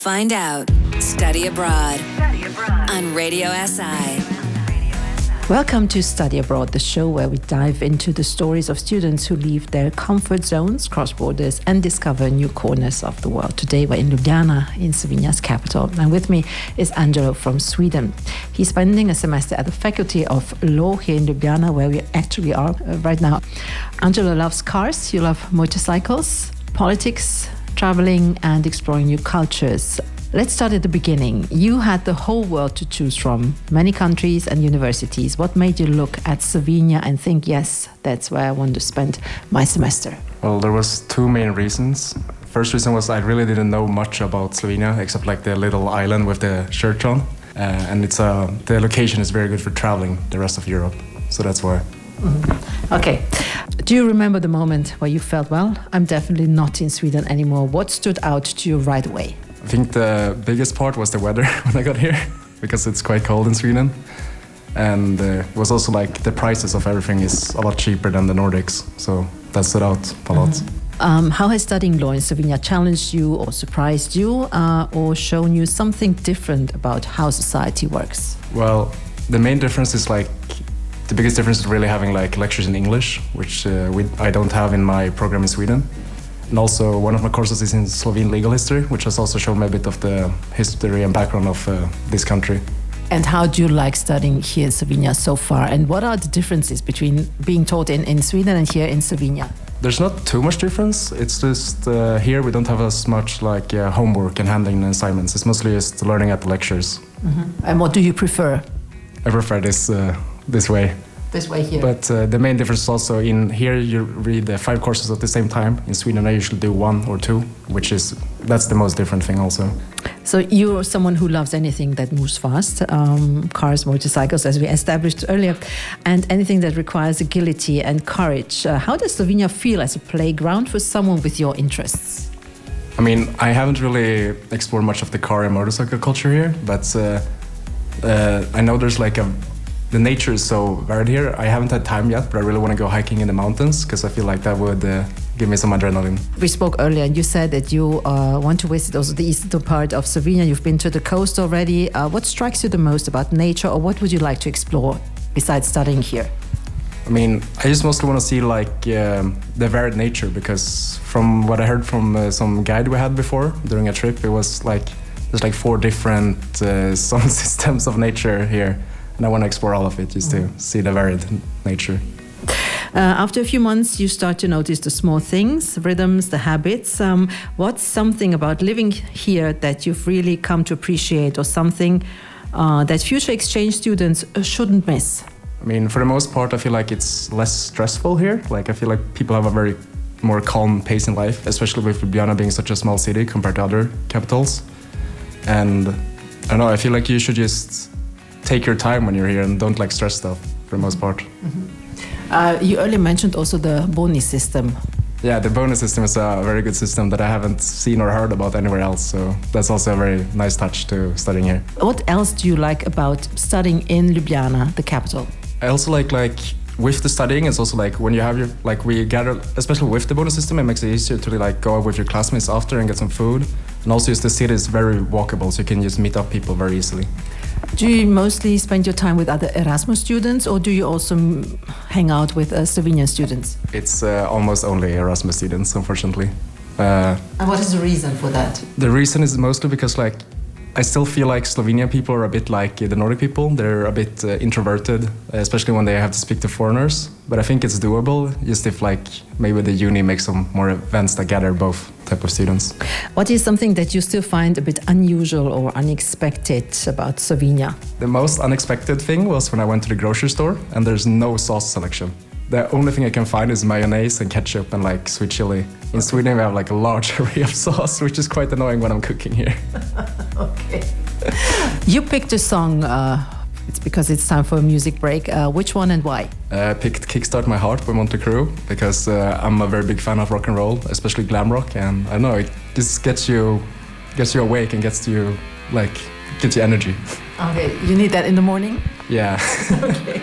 Find out. Study Abroad on Radio SI. Welcome to Study Abroad, the show where we dive into the stories of students who leave their comfort zones, cross borders, and discover new corners of the world. Today we're in Ljubljana, in Slovenia's capital. And with me is Angelo from Sweden. He's spending a semester at the Faculty of Law here in Ljubljana, where we actually are right now. Angelo loves cars, you love motorcycles, politics, traveling, and exploring new cultures. Let's start at the beginning. You had the whole world to choose from, many countries and universities. What made you look at Slovenia and think, yes, that's where I want to spend my semester? Well, there was two main reasons. First reason was I really didn't know much about Slovenia, except like the little island with the shirt on. And the location is very good for traveling the rest of Europe. So that's why. Mm-hmm. Okay. Do you remember the moment where you felt, well, I'm definitely not in Sweden anymore? What stood out to you right away? I think the biggest part was the weather when I got here, because it's quite cold in Sweden. And it was also like the prices of everything is a lot cheaper than the Nordics. So that stood out a lot. How has studying law in Slovenia challenged you or surprised you or shown you something different about how society works? Well, the main difference is the biggest difference is really having like lectures in English, which I don't have in my program in Sweden. And also one of my courses is in Slovene legal history, which has also shown me a bit of the history and background of this country. And how do you like studying here in Slovenia so far? And what are the differences between being taught in Sweden and here in Slovenia? There's not too much difference. It's just here we don't have as much homework and handling assignments. It's mostly just learning at the lectures. Mm-hmm. And what do you prefer? I prefer this way. This way here. But the main difference is also in here you read 5 courses at the same time. In Sweden I usually do 1 or 2, that's the most different thing also. So you're someone who loves anything that moves fast, cars, motorcycles, as we established earlier, and anything that requires agility and courage. How does Slovenia feel as a playground for someone with your interests? I mean, I haven't really explored much of the car and motorcycle culture here, but I know there's the nature is so varied here. I haven't had time yet, but I really want to go hiking in the mountains because I feel like that would give me some adrenaline. We spoke earlier and you said that you want to visit also the eastern part of Slovenia. You've been to the coast already. What strikes you the most about nature, or what would you like to explore besides studying here? I mean, I just mostly want to see the varied nature, because from what I heard from some guide we had before during a trip, it was there's 4 different sound systems of nature here. And I want to explore all of it just to see the varied nature. After a few months, you start to notice the small things, rhythms, the habits. What's something about living here that you've really come to appreciate, or something that future exchange students shouldn't miss? I mean, for the most part, I feel like it's less stressful here. I feel like people have a very more calm pace in life, especially with Ljubljana being such a small city compared to other capitals. And I don't know, I feel like you should just take your time when you're here and don't stress stuff for the most part. Mm-hmm. You earlier mentioned also the bonus system. Yeah, the bonus system is a very good system that I haven't seen or heard about anywhere else. So that's also a very nice touch to studying here. What else do you like about studying in Ljubljana, the capital? I also like with the studying, it's also when you have your we gather, especially with the bonus system, it makes it easier to go out with your classmates after and get some food. And also the city is very walkable, so you can just meet up people very easily. Do you mostly spend your time with other Erasmus students, or do you also hang out with Slovenian students? It's almost only Erasmus students, unfortunately. And what is the reason for that? The reason is mostly because I still feel like Slovenian people are a bit like the Nordic people. They're a bit introverted, especially when they have to speak to foreigners. But I think it's doable, just if maybe the uni makes some more events that gather both type of students. What is something that you still find a bit unusual or unexpected about Slovenia? The most unexpected thing was when I went to the grocery store and there's no sauce selection. The only thing I can find is mayonnaise and ketchup and sweet chili. In Sweden we have a large array of sauce, which is quite annoying when I'm cooking here. Okay. You picked a song, it's because it's time for a music break. Which one and why? I picked Kickstart My Heart by Motley Crue because I'm a very big fan of rock and roll, especially glam rock, and I know it just gets you awake and gets you energy. Okay, you need that in the morning? Yeah. Okay.